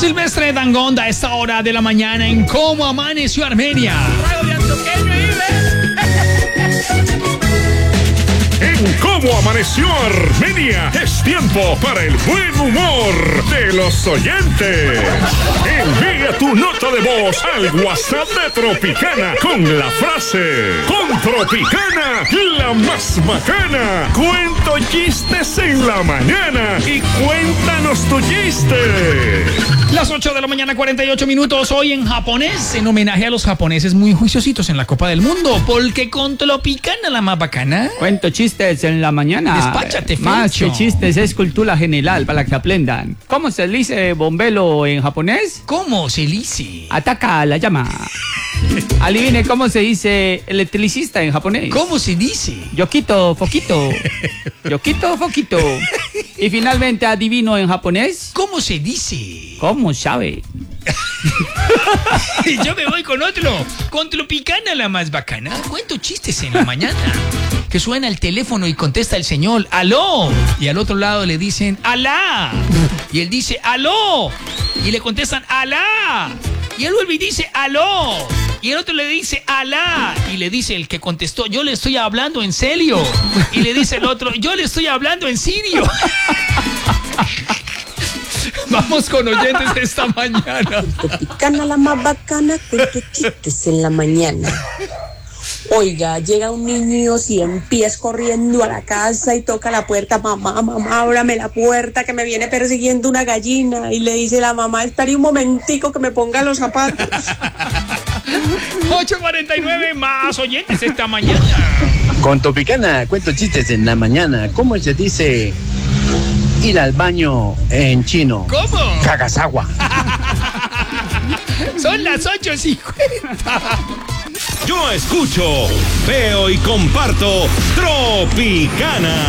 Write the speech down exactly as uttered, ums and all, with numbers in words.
Silvestre Dangond a esta hora de la mañana en Cómo Amaneció Armenia. En Cómo Amaneció Armenia es tiempo para el buen humor de los oyentes. Envía tu nota de voz al WhatsApp de Tropicana con la frase: con Tropicana, la más bacana. Cuento chistes en la mañana y cuéntanos tu chiste. Las ocho de la mañana, cuarenta y ocho minutos, hoy en japonés, en homenaje a los japoneses muy juiciositos en la Copa del Mundo, porque con Tropicana, la más bacana. Cuento chistes en la mañana. Despáchate, Más Felcho. que chistes, es cultura general para que aprendan. ¿Cómo se dice bombero en japonés? ¿Cómo se dice? Ataca la llama. Adivine cómo se dice electricista en japonés. ¿Cómo se dice? Yoquito, foquito. Yoquito, foquito. Y finalmente adivino en japonés. ¿Cómo se dice? ¿Cómo sabe? Yo me voy con otro. Con Tropicana, la más bacana. Cuento chistes en la mañana. Que suena el teléfono y contesta el señor, ¡aló! Y al otro lado le dicen, ¡alá! Y él dice, ¡aló! Y le contestan, ¡alá! Y él vuelve y dice, ¡aló! Y el otro le dice, ¡alá! Y le dice el que contestó, yo le estoy hablando en serio. Y le dice el otro, yo le estoy hablando en sirio. Vamos con oyentes esta mañana. Tropicana, la más bacana, cuento chistes en la mañana. Oiga, llega un niño cien pies corriendo a la casa y toca la puerta. Mamá, mamá, ábrame la puerta que me viene persiguiendo una gallina. Y le dice la mamá, espere un momentico que me ponga los zapatos. ocho cuarenta y nueve, más oyentes esta mañana. Con Tropicana, cuento chistes en la mañana. ¿Cómo se dice ir al baño en chino? ¿Cómo? Kagasawa. Son las ocho cincuenta. Yo escucho, veo y comparto Tropicana.